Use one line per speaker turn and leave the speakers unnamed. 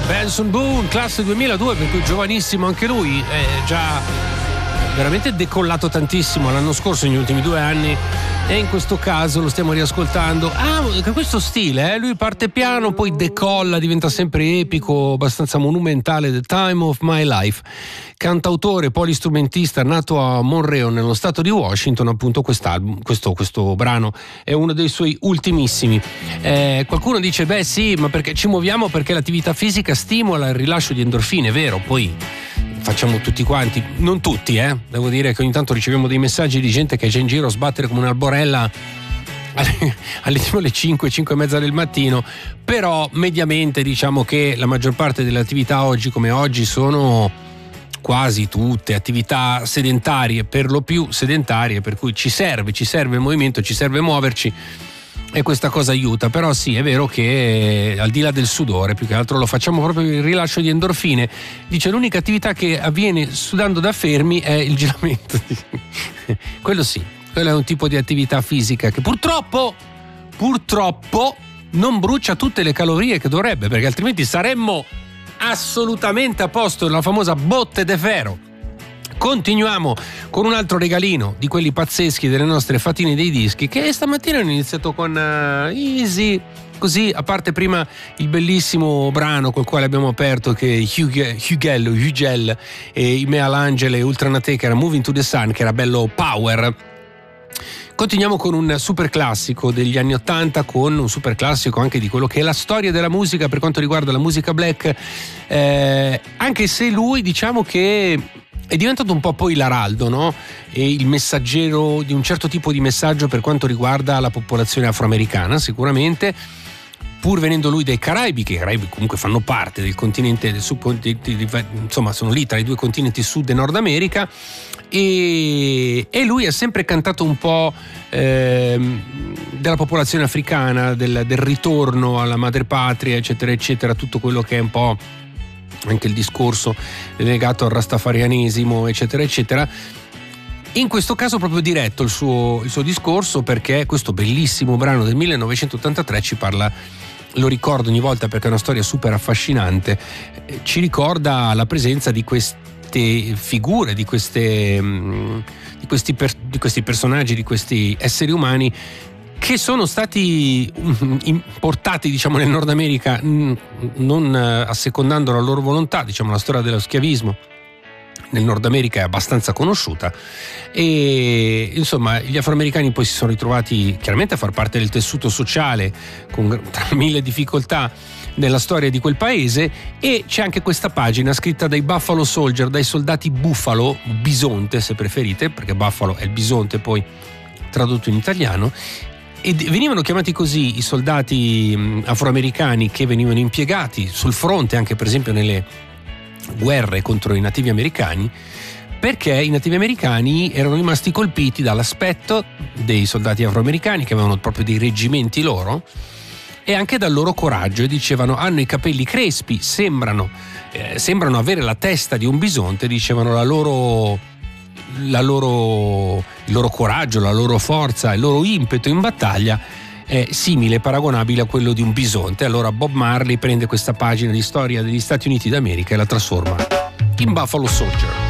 Benson Boone, classe 2002, per cui giovanissimo anche lui, è già veramente decollato tantissimo l'anno scorso, negli ultimi 2 anni, e in questo caso lo stiamo riascoltando. Questo stile, lui parte piano, poi decolla, diventa sempre epico, abbastanza monumentale. The Time of My Life, cantautore, polistrumentista, nato a Monroe nello stato di Washington. Appunto quest'album, questo brano è uno dei suoi ultimissimi. Qualcuno dice beh sì, ma perché ci muoviamo? Perché l'attività fisica stimola il rilascio di endorfine, è vero, poi facciamo tutti quanti, non tutti, devo dire che ogni tanto riceviamo dei messaggi di gente che è già in giro a sbattere come un'alborella alle 5 e mezza del mattino, però mediamente diciamo che la maggior parte delle attività oggi come oggi sono quasi tutte attività sedentarie, per lo più sedentarie, per cui ci serve il movimento, ci serve muoverci, e questa cosa aiuta. Però sì, è vero che al di là del sudore, più che altro lo facciamo proprio per il rilascio di endorfine. Dice l'unica attività che avviene sudando da fermi è il giramento. Quello sì, quello è un tipo di attività fisica che purtroppo non brucia tutte le calorie che dovrebbe, perché altrimenti saremmo assolutamente a posto nella famosa botte de ferro. Continuiamo con un altro regalino di quelli pazzeschi delle nostre fatine dei dischi, che stamattina hanno iniziato con Easy, così, a parte prima il bellissimo brano col quale abbiamo aperto, che Hugel e i Mealangele e Ultranate, che era Moving to the Sun, che era bello power. Continuiamo con un super classico degli anni '80, con un super classico anche di quello che è la storia della musica per quanto riguarda la musica black, anche se lui, diciamo che è diventato un po' poi l'araldo, no? E il messaggero di un certo tipo di messaggio per quanto riguarda la popolazione afroamericana, sicuramente, pur venendo lui dai Caraibi, che i Caraibi comunque fanno parte del continente, del subcontinente, insomma sono lì tra i 2 continenti Sud e Nord America, e lui ha sempre cantato un po' della popolazione africana, del ritorno alla madrepatria, eccetera eccetera, tutto quello che è un po' anche il discorso legato al rastafarianesimo, eccetera eccetera. In questo caso proprio diretto il suo discorso, perché questo bellissimo brano del 1983 ci parla, lo ricordo ogni volta perché è una storia super affascinante, ci ricorda la presenza di queste figure, di questi personaggi, di questi esseri umani che sono stati importati, diciamo, nel Nord America, non assecondando la loro volontà. Diciamo, la storia dello schiavismo nel Nord America è abbastanza conosciuta, e insomma gli afroamericani poi si sono ritrovati chiaramente a far parte del tessuto sociale tra mille difficoltà nella storia di quel paese. E c'è anche questa pagina scritta dai Buffalo Soldier, dai soldati bufalo, bisonte se preferite, perché buffalo è il bisonte poi tradotto in italiano. E venivano chiamati così i soldati afroamericani che venivano impiegati sul fronte, anche per esempio nelle guerre contro i nativi americani, perché i nativi americani erano rimasti colpiti dall'aspetto dei soldati afroamericani, che avevano proprio dei reggimenti loro, e anche dal loro coraggio, e dicevano hanno i capelli crespi, sembrano avere la testa di un bisonte, dicevano il loro coraggio, la loro forza, il loro impeto in battaglia è simile, paragonabile a quello di un bisonte. Allora Bob Marley prende questa pagina di storia degli Stati Uniti d'America e la trasforma in Buffalo Soldier.